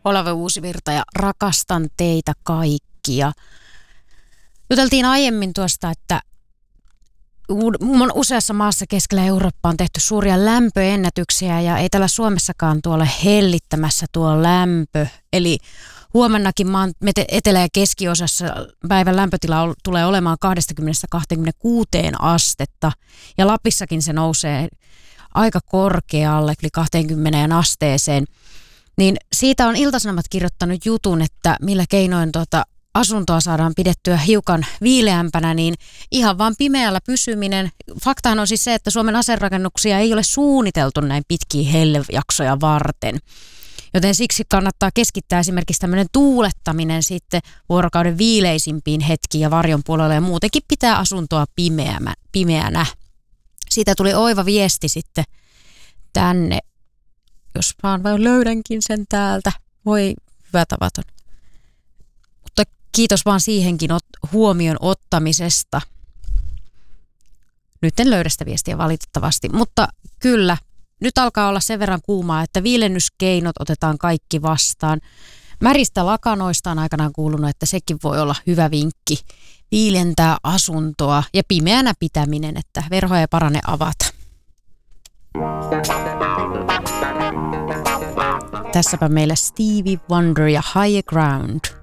Olave Uusivirta ja rakastan teitä kaikkia. Juteltiin aiemmin tuosta, että useassa maassa keskellä Eurooppaa on tehty suuria lämpöennätyksiä ja ei täällä Suomessakaan tuolle hellittämässä tuo lämpö. Eli huomennakin maan etelä- ja keskiosassa päivän lämpötila tulee olemaan 20-26 astetta ja Lapissakin se nousee aika korkealle, eli 20 asteeseen. Niin siitä on Ilta-Sanomat kirjoittanut jutun, että millä keinoin asuntoa saadaan pidettyä hiukan viileämpänä, niin ihan vaan pimeällä pysyminen. Faktahan on siis se, että Suomen asuinrakennuksia ei ole suunniteltu näin pitkiä hellejaksoja varten. Joten siksi kannattaa keskittää esimerkiksi tämmöinen tuulettaminen sitten vuorokauden viileisimpiin hetkiin ja varjon puolelle ja muutenkin pitää asuntoa pimeänä. Siitä tuli oiva viesti sitten tänne, jos vaan vai löydänkin sen täältä. Voi hyvä tavaton. Mutta kiitos vaan siihenkin huomion ottamisesta. Nyt en löydä sitä viestiä valitettavasti, mutta kyllä. Nyt alkaa olla sen verran kuumaa, että viilennyskeinot otetaan kaikki vastaan. Märistä lakanoista on aikanaan kuulunut, että sekin voi olla hyvä vinkki. Viilentää asuntoa ja pimeänä pitäminen, että verhoja ei parane avata. Tässäpä meillä Stevie Wonder ja Higher Ground.